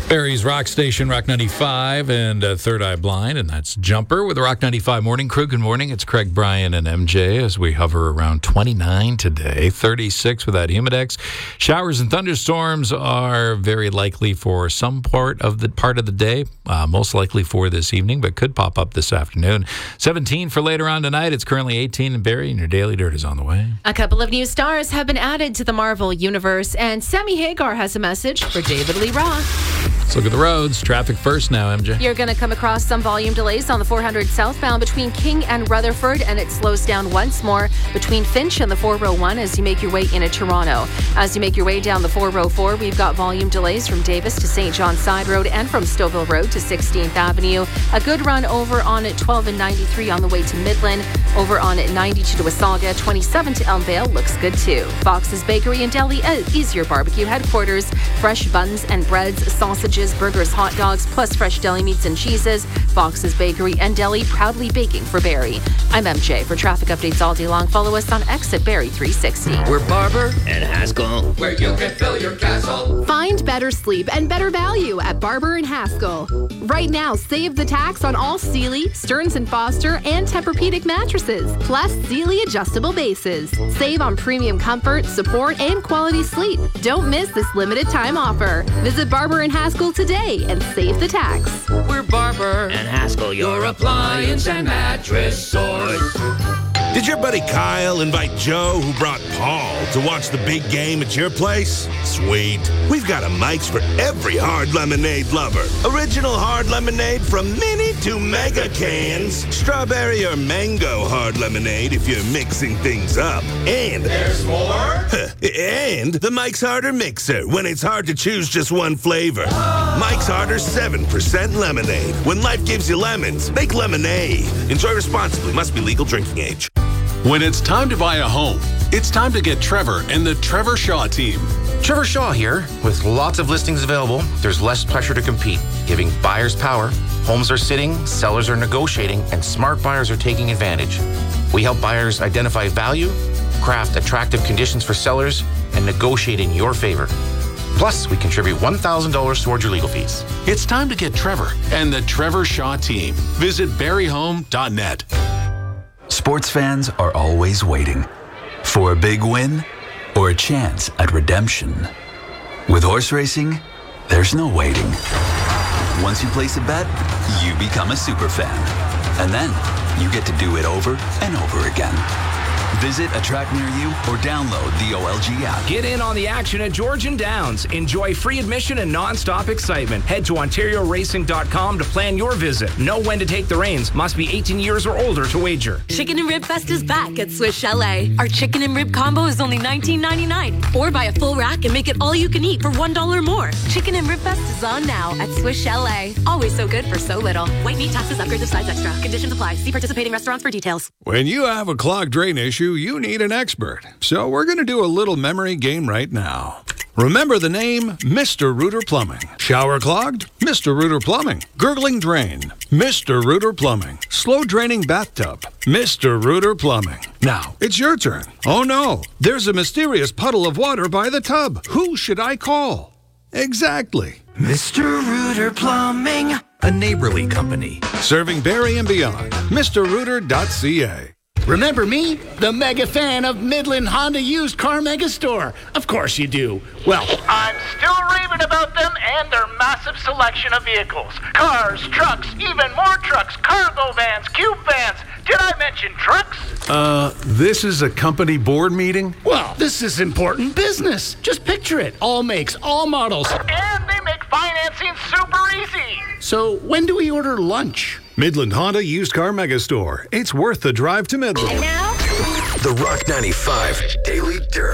Barrie's Rock Station, Rock 95, and Third Eye Blind, and that's Jumper with the Rock 95 Morning Crew. Good morning. It's Craig, Brian, and MJ as we hover around 29 today, 36 with that humidex. Showers and thunderstorms are very likely for some part of the day, most likely for this evening, but could pop up this afternoon. 17 for later on tonight. It's currently 18 in Barrie, and your Daily Dirt is on the way. A couple of new stars have been added to the Marvel Universe, and Sammy Hagar has a message for David Lee Roth. Let's look at the roads. Traffic first now, MJ. You're going to come across some volume delays on the 400 southbound between King and Rutherford, and it slows down once more between Finch and the 401 as you make your way into Toronto. As you make your way down the 404, we've got volume delays from Davis to St. John Side Road and from Stouffville Road to 16th Avenue. A good run over on 12 and 93 on the way to Midland. Over on 92 to Wasaga. 27 to Elmvale looks good too. Fox's Bakery and Deli is your barbecue headquarters. Fresh buns and breads, sausages, burgers, hot dogs, plus fresh deli meats and cheeses. Fox's Bakery and Deli proudly baking for Barrie. I'm MJ. For traffic updates all day long, follow us on X at Barrie 360. We're Barber and Haskell, where you can fill your castle. Find better sleep and better value at Barber and Haskell. Right now, save the tax on all Sealy, Stearns & Foster, and Tempur-Pedic mattresses, plus Sealy adjustable bases. Save on premium comfort, support, and quality sleep. Don't miss this limited time offer. Visit Barber and Haskell today and save the tax. We're Barber and Haskell, your appliance and mattress source. Did your buddy Kyle invite Joe, who brought Paul, to watch the big game at your place? Sweet. We've got a Mike's for every hard lemonade lover. Original hard lemonade from mini to mega cans. Strawberry or mango hard lemonade if you're mixing things up. And there's more? And the Mike's Harder Mixer when it's hard to choose just one flavor. Mike's Harder 7% lemonade. When life gives you lemons, make lemonade. Enjoy responsibly. Must be legal drinking age. When it's time to buy a home, it's time to get Trevor and the Trevor Shaw team. Trevor Shaw here. With lots of listings available, there's less pressure to compete, giving buyers power. Homes are sitting, sellers are negotiating, and smart buyers are taking advantage. We help buyers identify value, craft attractive conditions for sellers, and negotiate in your favor. Plus, we contribute $1,000 towards your legal fees. It's time to get Trevor and the Trevor Shaw team. Visit barriehome.net. Sports fans are always waiting for a big win or a chance at redemption. With horse racing, there's no waiting. Once you place a bet, you become a super fan. And then you get to do it over and over again. Visit a track near you or download the OLG app. Get in on the action at Georgian Downs. Enjoy free admission and non-stop excitement. Head to OntarioRacing.com to plan your visit. Know when to take the reins. Must be 18 years or older to wager. Chicken and Rib Fest is back at Swiss Chalet. Our chicken and rib combo is only $19.99. Or buy a full rack and make it all you can eat for $1 more. Chicken and Rib Fest is on now at Swiss Chalet. Always so good for so little. White meat, taxes, upgrades of size extra. Conditions apply. See participating restaurants for details. When you have a clogged drain issue, you need an expert. So we're going to do a little memory game right now. Remember the name Mr. Rooter Plumbing. Shower clogged? Mr. Rooter Plumbing. Gurgling drain? Mr. Rooter Plumbing. Slow draining bathtub? Mr. Rooter Plumbing. Now, it's your turn. Oh no, there's a mysterious puddle of water by the tub. Who should I call? Exactly. Mr. Rooter Plumbing, a neighborly company. Serving Barrie and beyond. MrRooter.ca. Remember me? The mega fan of Midland Honda Used Car Mega Store. Of course you do. Well, I'm still raving about them and their massive selection of vehicles. Cars, trucks, even more trucks, cargo vans, cube vans. Did I mention trucks? This is a company board meeting? Well, this is important business. Just picture it. All makes, all models. And they make financing super easy. So when do we order lunch? Midland Honda Used Car Mega Store. It's worth the drive to Midland. And now, The Rock 95 Daily Dirt.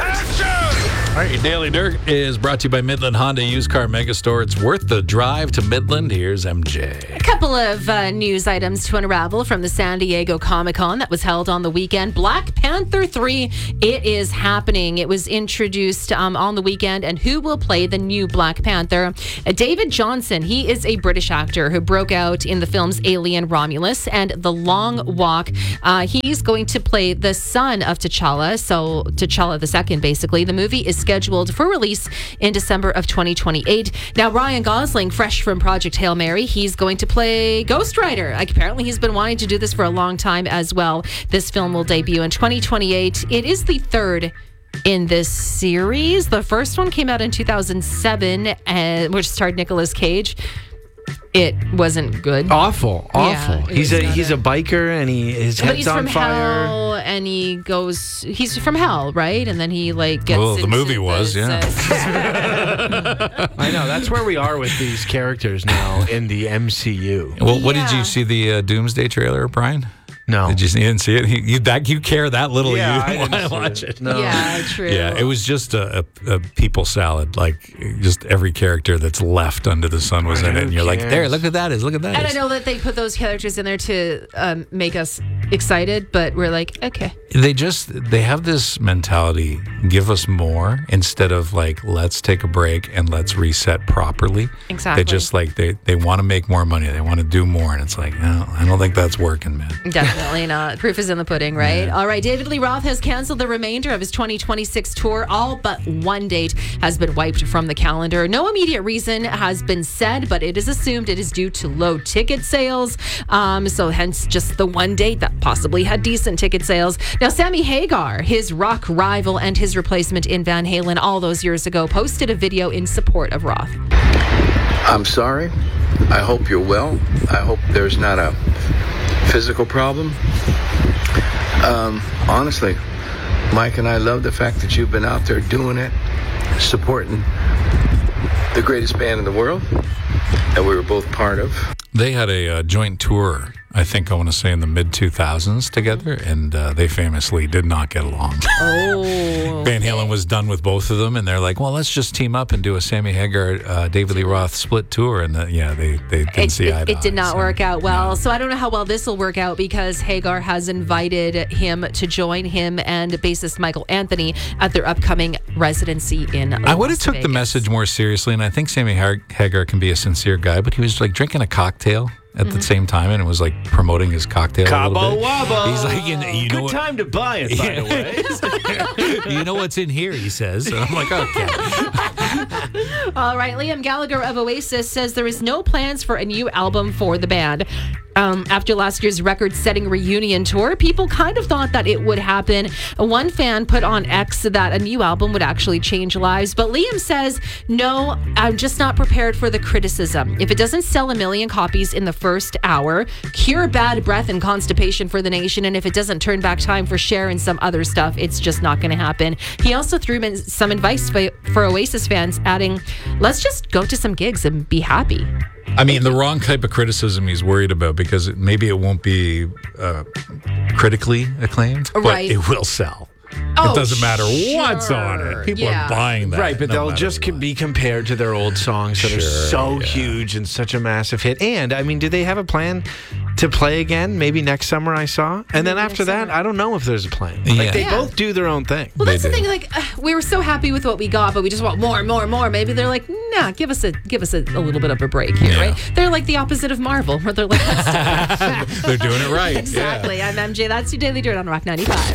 All right, your Daily Dirt is brought to you by Midland Honda Used Car Mega Store. It's worth the drive to Midland. Here's MJ. A couple of news items to unravel from the San Diego Comic-Con that was held on the weekend. Black Panther 3, it is happening. It was introduced on the weekend. And who will play the new Black Panther? David Johnson. He is a British actor who broke out in the films Alien, Romulus, and The Long Walk. He's going to play the son of T'Challa, so T'Challa II, basically. The movie is scheduled for release in December of 2028. Now, Ryan Gosling, fresh from Project Hail Mary, he's going to play Ghost Rider. Apparently, he's been wanting to do this for a long time as well. This film will debut in 2028. It is the third in this series. The first one came out in 2007, which starred Nicolas Cage. It wasn't good. Awful. Yeah, he's a biker and his head's on fire. Hell, and he's from hell, right? And then he gets the movie was, yeah. I know, that's where we are with these characters now in the MCU. Well, what did you see the Doomsday trailer, Brian? No. You didn't see it? You care that little? Yeah, you didn't want to watch it. No. Yeah, true. Yeah, it was just a people salad. Just every character that's left under the sun was in it. And you're like, there, look at that. Look at that. And I know that they put those characters in there to make us excited, but we're like, okay. They have this mentality, give us more, instead of let's take a break and let's reset properly. Exactly. They just they want to make more money. They want to do more. And it's I don't think that's working, man. Definitely not. Proof is in the pudding, right? Yeah. All right. David Lee Roth has canceled the remainder of his 2026 tour. All but one date has been wiped from the calendar. No immediate reason has been said, but it is assumed it is due to low ticket sales. So hence just the one date that possibly had decent ticket sales. Now, Sammy Hagar, his rock rival and his replacement in Van Halen all those years ago, posted a video in support of Roth. I'm sorry. I hope you're well. I hope there's not a physical problem. Honestly, Mike and I love the fact that you've been out there doing it, supporting the greatest band in the world that we were both part of. They had a joint tour, I think I want to say in the mid-2000s together, and they famously did not get along. Oh. Van Halen was done with both of them, and they're like, well, let's just team up and do a Sammy Hagar, David Lee Roth split tour. And they didn't see eye to eye. It did not work out well. No. So I don't know how well this will work out because Hagar has invited him to join him and bassist Michael Anthony at their upcoming residency in Las I would have took Vegas. the message more seriously, and I think Sammy Hagar can be a sincere guy, but he was drinking a cocktail at the same time, and it was promoting his cocktail a little bit. Wabo. He's like, you know good time to buy it, by the way. You know what's in here, he says. And I'm like, okay. All right, Liam Gallagher of Oasis says there is no plans for a new album for the band. After last year's record-setting reunion tour, people kind of thought that it would happen. One fan put on X that a new album would actually change lives, but Liam says, no, I'm just not prepared for the criticism. If it doesn't sell 1 million copies in the first hour, cure bad breath and constipation for the nation, and if it doesn't turn back time for Cher and some other stuff, it's just not going to happen. He also threw in some advice for Oasis fans, adding, let's just go to some gigs and be happy. I mean, the wrong type of criticism he's worried about, because maybe it won't be critically acclaimed, but it will sell. Oh, it doesn't matter sure. what's on it. People are buying that. Right, but they'll just be compared to their old songs that are so huge and such a massive hit. And, I mean, do they have a plan to play again? Maybe next summer, I saw. And then after that, I don't know if there's a plan. They both do their own thing. Well, that's the thing. We were so happy with what we got, but we just want more and more and more. Maybe they're like, nah, give us a little bit of a break here, right? They're like the opposite of Marvel, where they're like, let's do it. They're doing it right. Exactly. I'm MJ. That's your Daily Dirt on Rock 95.